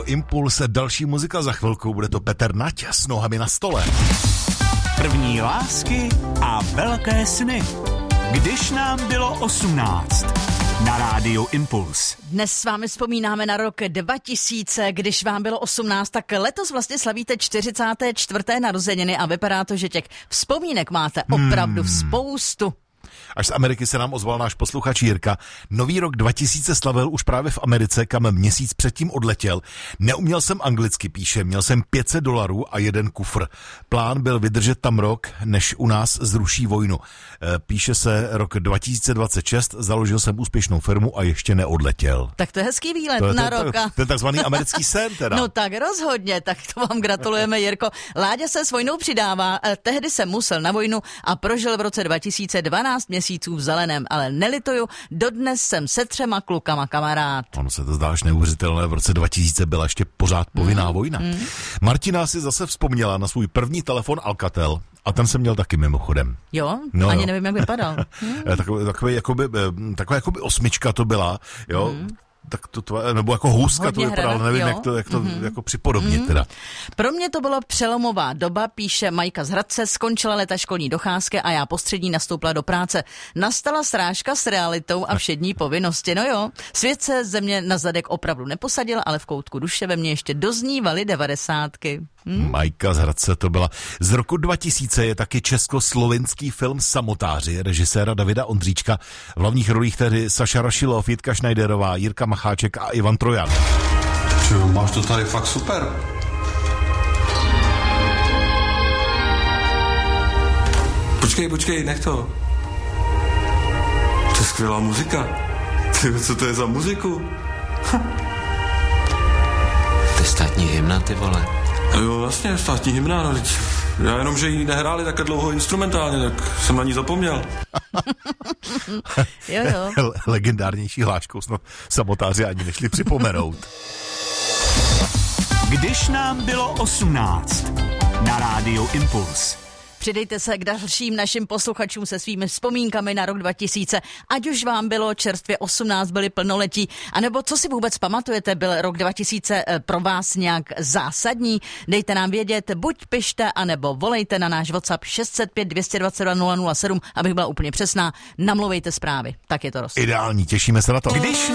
Impuls, další muzika za chvilku, bude to Petr Nať s nohami na stole. První lásky a velké sny. Když nám bylo 18. Na rádiu Impuls. Dnes s vámi vzpomínáme na rok 2000, když vám bylo 18, tak letos vlastně slavíte 44. narozeniny a vypadá to, že těch vzpomínek máte opravdu spoustu. Až z Ameriky se nám ozval náš posluchač Jirka. Nový rok 2000 slavil už právě v Americe, kam měsíc předtím odletěl. Neuměl jsem anglicky, píše, měl jsem $500 a jeden kufr. Plán byl vydržet tam rok, než u nás zruší vojnu. Píše se rok 2026, založil jsem úspěšnou firmu a ještě neodletěl. Tak to je hezký výlet na roka. To je takzvaný americký sen teda. No tak rozhodně, tak to vám gratulujeme, Jirko. Láďa se s vojnou přidává, tehdy jsem musel na vojnu a prožil v roce 2012 měsíců v zeleném, ale nelituju, dodnes jsem se 3 klukama kamarád. Ono se to zdá až neuvěřitelné, v roce 2000 byla ještě pořád povinná vojna. Martina si zase vzpomněla na svůj první telefon Alcatel a ten jsem měl taky mimochodem. Jo? No, ani nevím, jak vypadal. Taková jakoby osmička to byla, jo? Tak to nebo jako hůzka hodně to vypadalo, nevím, jak to jako připodobnit teda. Pro mě to byla přelomová doba, píše Majka z Hradce, skončila léta školní docházky a já po střední nastoupila do práce. Nastala srážka s realitou a všední povinnosti, no jo. Svět se ze mě na zadek opravdu neposadil, ale v koutku duše ve mně ještě doznívaly 90. Majka z Hradce to byla. Z roku 2000 je taky československý film Samotáři, režiséra Davida Ondříčka. V hlavních rolích tedy Saša Rašilov, Jitka Schneiderová, Jirka Macháček a Ivan Trojan. Máš to tady fakt super. Počkej, nech to. To je skvělá muzika. Co to je za muziku? To je státní hymna, ty vole. Jo, vlastně, státní hymna, no, já jenom, že ji nehráli tak dlouho instrumentálně, tak jsem na ní zapomněl. jo. Legendárnější hláškou snad Samotáři ani nešli připomenout. Když nám bylo 18. Na rádiu Impuls. Přidejte se k dalším našim posluchačům se svými vzpomínkami na rok 2000, ať už vám bylo čerstvě 18, byli plnoletí, anebo co si vůbec pamatujete, byl rok 2000 pro vás nějak zásadní? Dejte nám vědět, buď pište, anebo volejte na náš WhatsApp 605 222 007, abych byla úplně přesná, namluvejte zprávy, tak je to roz. Ideální, těšíme se na to. Když